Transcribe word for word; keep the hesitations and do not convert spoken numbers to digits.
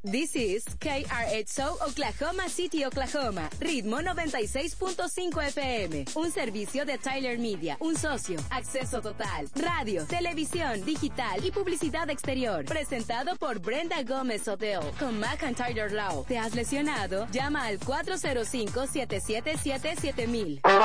This is K R X O Oklahoma City, Oklahoma. Ritmo noventa y seis punto cinco F M. Un servicio de Tyler Media. Un socio. Acceso total. Radio, televisión, digital y publicidad exterior. Presentado por Brenda Gómez Hotel. Con McIntyre Law. ¿Te has lesionado? Llama al cuatro cero cinco, siete siete siete, siete mil.